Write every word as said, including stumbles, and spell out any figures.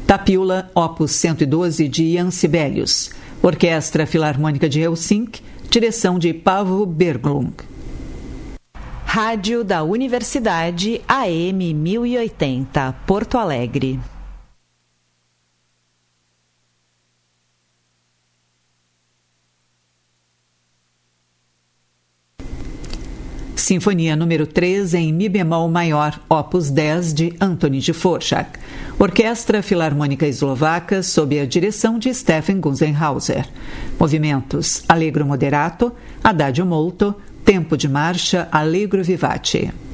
Tapiula, opus cento e doze, de Ian Sibelius. Orquestra Filarmônica de Helsinki, direção de Paavo Berglund. Rádio da Universidade A M mil e oitenta, Porto Alegre. Sinfonia número três em Mi bemol maior, opus dez, de Antoni Dvorak. Orquestra Filarmônica Eslovaca, sob a direção de Stefan Gunzenhauser. Movimentos: Allegro moderato, Adagio molto, tempo de marcha, Allegro vivace.